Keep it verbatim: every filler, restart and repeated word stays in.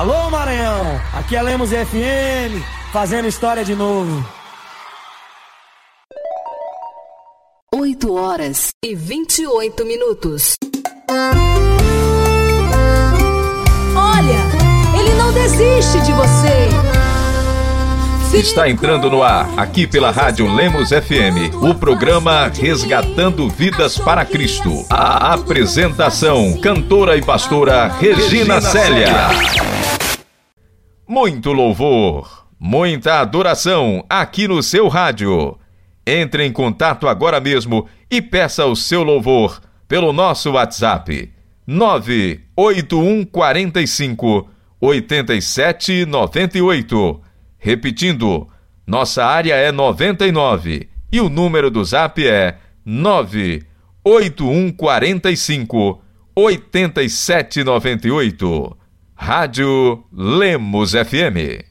Alô, Maranhão, aqui é Lemos F M, fazendo história de novo. oito horas e vinte e oito minutos. Olha, ele não desiste de você. Está entrando no ar, aqui pela Rádio Lemos F M, o programa Resgatando Vidas para Cristo. A apresentação, cantora e pastora Regina, Regina Célia. Muito louvor, muita adoração aqui no seu rádio. Entre em contato agora mesmo e peça o seu louvor pelo nosso WhatsApp nove oito um quatro cinco oito sete nove oito. Repetindo, nossa área é noventa e nove e o número do Zap é nove oito um quatro cinco oito sete nove oito. Rádio Lemos F M.